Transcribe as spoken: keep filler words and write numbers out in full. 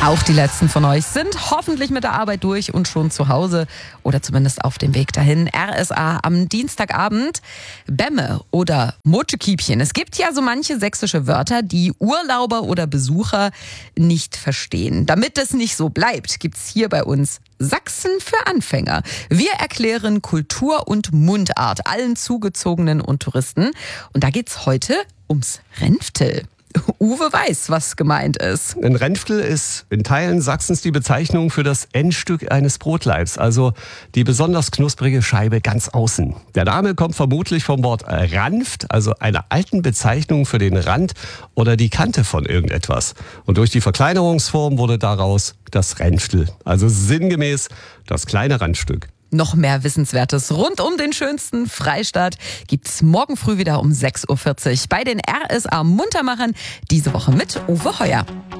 Auch die letzten von euch sind hoffentlich mit der Arbeit durch und schon zu Hause oder zumindest auf dem Weg dahin. R S A am Dienstagabend. Bämme oder Mutschekiebchen. Es gibt ja so manche sächsische Wörter, die Urlauber oder Besucher nicht verstehen. Damit es nicht so bleibt, gibt's hier bei uns Sachsen für Anfänger. Wir erklären Kultur und Mundart allen Zugezogenen und Touristen. Und da geht's heute ums Renftel. Uwe weiß, was gemeint ist. Ein Renftel ist in Teilen Sachsens die Bezeichnung für das Endstück eines Brotleibs, also die besonders knusprige Scheibe ganz außen. Der Name kommt vermutlich vom Wort Ranft, also einer alten Bezeichnung für den Rand oder die Kante von irgendetwas. Und durch die Verkleinerungsform wurde daraus das Renftel, also sinngemäß das kleine Randstück. Noch mehr Wissenswertes rund um den schönsten Freistaat gibt's morgen früh wieder um sechs Uhr vierzig bei den R S A Muntermachern. Diese Woche mit Uwe Heuer.